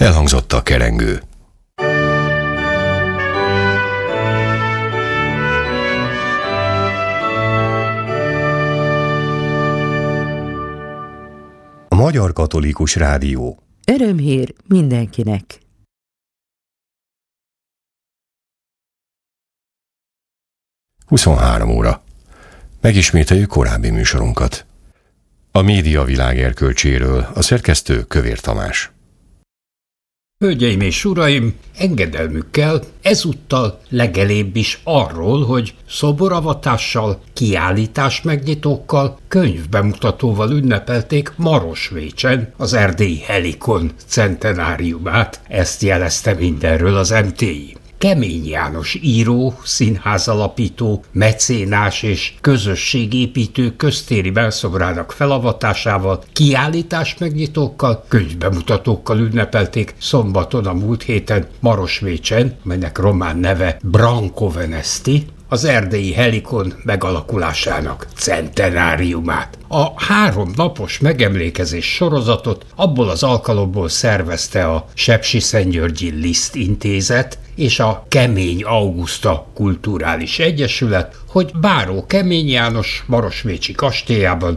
Elhangzott a kerengő. A Magyar Katolikus Rádió. Örömhír mindenkinek! ...23 óra. Megismételjük korábbi műsorunkat. A média világ erkölcséről a szerkesztő Kövér Tamás. Hölgyeim és uraim, engedelmükkel ezúttal legelébb is arról, hogy szoboravatással, kiállítás megnyitókkal, könyvbemutatóval ünnepelték Marosvécsen az erdélyi Helikon centenáriumát, ezt jelezte mindenről az MTI. Kemény János író, színházalapító, mecénás és közösségépítő köztéri belszobrának felavatásával, kiállítás megnyitókkal, könyvbemutatókkal ünnepelték szombaton a múlt héten Marosvécsen, melynek román neve Brankovenesti, az erdélyi Helikon megalakulásának centenáriumát. A 3 napos megemlékezés sorozatot abból az alkalomból szervezte a Sepsiszentgyörgyi Liszt Intézet és a Kemény Auguszta Kulturális Egyesület, hogy Báró Kemény János marosvécsi kastélyában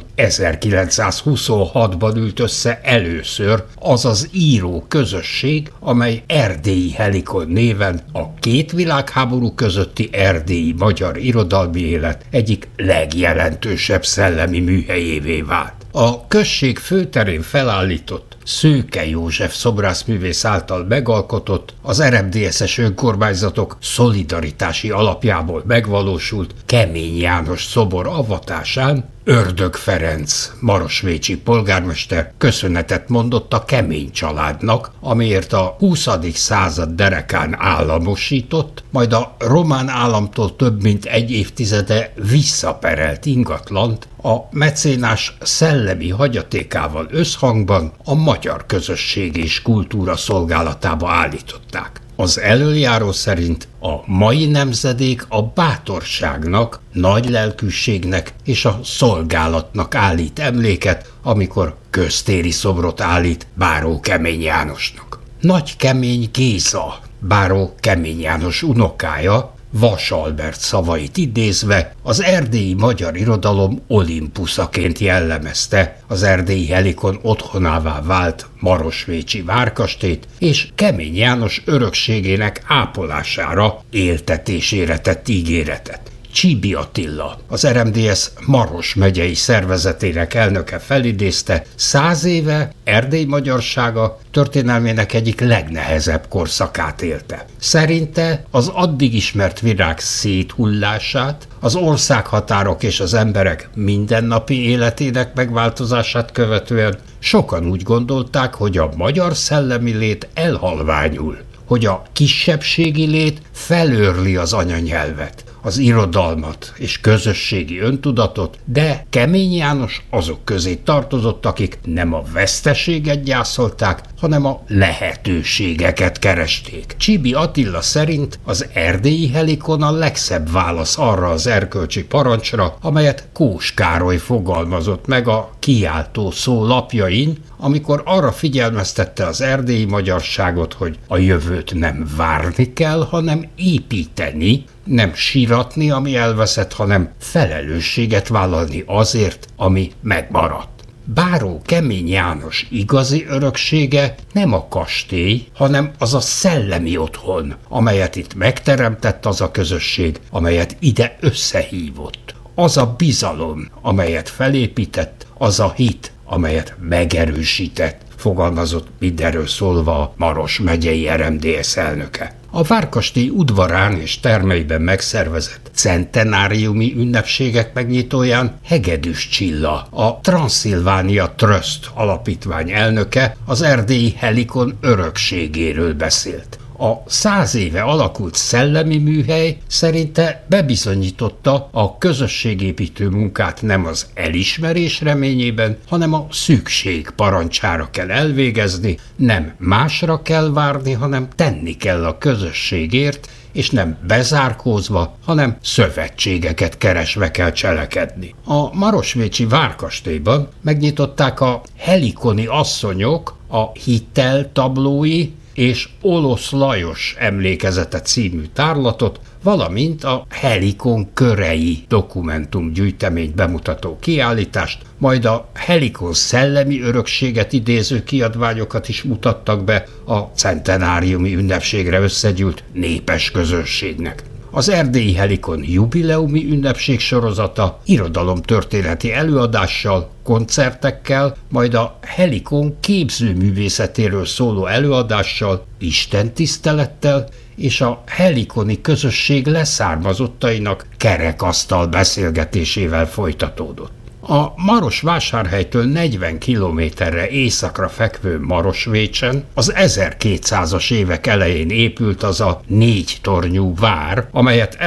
1926-ban ült össze először az az író közösség, amely erdélyi Helikon néven a 2 világháború közötti erdélyi magyar irodalmi élet egyik legjelentősebb szellemi műhelyévé vált. A község főterén felállított Szőke József szobrászművész által megalkotott, az RMDSZ-es önkormányzatok szolidaritási alapjából megvalósult Kemény János szobor avatásán Ördög Ferenc marosvécsi polgármester köszönetet mondott a Kemény családnak, amiért a 20. század derekán államosított, majd a román államtól több mint 1 évtizede visszaperelt ingatlant a mecénás szellemi hagyatékával összhangban a magyar közösség és kultúra szolgálatába állították. Az elöljáró szerint a mai nemzedék a bátorságnak, nagy lelkűségnek és a szolgálatnak állít emléket, amikor köztéri szobrot állít Báró Kemény Jánosnak. Nagy Kemény Géza, Báró Kemény János unokája, Vas Albert szavait idézve az erdélyi magyar irodalom Olympuszaként jellemezte az erdélyi Helikon otthonává vált marosvécsi várkastélyt, és Kemény János örökségének ápolására, éltetésére tett ígéretet. Csibi Attila, az RMDSZ Maros megyei szervezetének elnöke felidézte, 100 éve Erdély magyarsága történelmének egyik legnehezebb korszakát élte. Szerinte az addig ismert virág széthullását, az országhatárok és az emberek mindennapi életének megváltozását követően sokan úgy gondolták, hogy a magyar szellemi lét elhalványul, hogy a kisebbségi lét felőrli az anyanyelvet, az irodalmat és közösségi öntudatot, de Kemény János azok közé tartozott, akik nem a veszteséget gyászolták, hanem a lehetőségeket keresték. Csibi Attila szerint az erdélyi Helikon a legszebb válasz arra az erkölcsi parancsra, amelyet Kós Károly fogalmazott meg a kiáltó szó lapjain, amikor arra figyelmeztette az erdélyi magyarságot, hogy a jövőt nem várni kell, hanem építeni, nem síratni, ami elveszett, hanem felelősséget vállalni azért, ami megmaradt. Báró Kemény János igazi öröksége nem a kastély, hanem az a szellemi otthon, amelyet itt megteremtett az a közösség, amelyet ide összehívott. Az a bizalom, amelyet felépített, az a hit, amelyet megerősített, fogalmazott mindenről szólva a Maros megyei RMDSZ elnöke. A várkastély udvarán és termeiben megszervezett centenáriumi ünnepségek megnyitóján Hegedűs Csilla, a Transzilvánia Trust alapítvány elnöke az erdélyi Helikon örökségéről beszélt. A 100 éve alakult szellemi műhely szerinte bebizonyította, a közösségépítő munkát nem az elismerés reményében, hanem a szükség parancsára kell elvégezni, nem másra kell várni, hanem tenni kell a közösségért, és nem bezárkózva, hanem szövetségeket keresve kell cselekedni. A marosvécsi várkastélyban megnyitották a helikoni asszonyok a hiteltablói és Olosz Lajos emlékezete című tárlatot, valamint a Helikon körei dokumentumgyűjteményt bemutató kiállítást, majd a Helikon szellemi örökséget idéző kiadványokat is mutattak be a centenáriumi ünnepségre összegyűlt népes közönségnek. Az erdélyi Helikon jubileumi ünnepség sorozata irodalomtörténeti előadással, koncertekkel, majd a Helikon képzőművészetéről szóló előadással, istentisztelettel és a helikoni közösség leszármazottainak kerekasztal beszélgetésével folytatódott. A Marosvásárhelytől 40 kilométerre északra fekvő Marosvécsen az 1200-as évek elején épült az a 4 tornyú vár, amelyet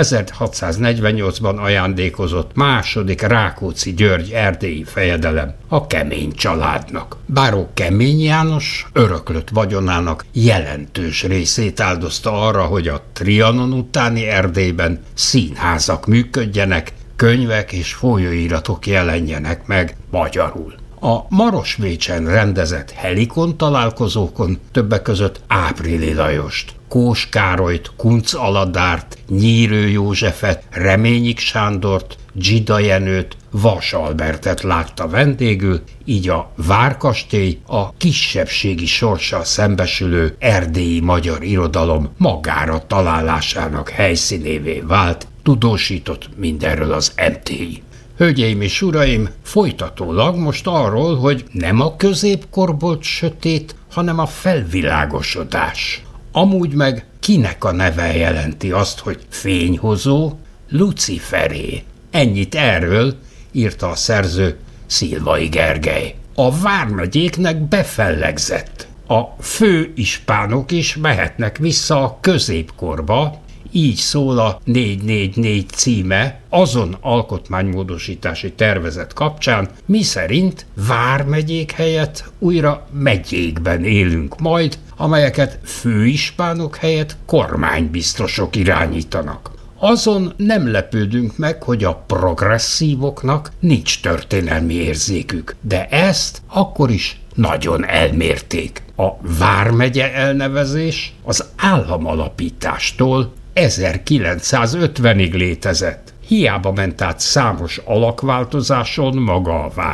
1648-ban ajándékozott második Rákóczi György erdélyi fejedelem a Kemény családnak. Báró Kemény János öröklött vagyonának jelentős részét áldozta arra, hogy a Trianon utáni Erdélyben színházak működjenek, könyvek és folyóiratok jelenjenek meg magyarul. A Marosvécsen rendezett Helikon találkozókon többek között Áprili Lajost, Kós Károlyt, Kunc Aladárt, Nyírő Józsefet, Reményik Sándort, Dzsida Jenőt, Vas Albertet látta vendégül, így a várkastély a kisebbségi sorssal szembesülő erdélyi magyar irodalom magára találásának helyszínévé vált, tudósított mindenről az MTI. Hölgyeim és uraim, folytatólag most arról, hogy nem a középkor volt sötét, hanem a felvilágosodás. Amúgy meg kinek a neve jelenti azt, hogy fényhozó? Luciferé. Ennyit erről, írta a szerző, Szilvai Gergely. A vármegyéknek befellegzett. A főispánok is mehetnek vissza a középkorba, így szól a 444 címe azon alkotmánymódosítási tervezet kapcsán, miszerint vármegyék helyett újra megyékben élünk majd, amelyeket főispánok helyett kormánybiztosok irányítanak. Azon nem lepődünk meg, hogy a progresszívoknak nincs történelmi érzékük, de ezt akkor is nagyon elmérték. A vármegye elnevezés az államalapítástól 1950-ig létezett. Hiába ment át számos alakváltozáson maga a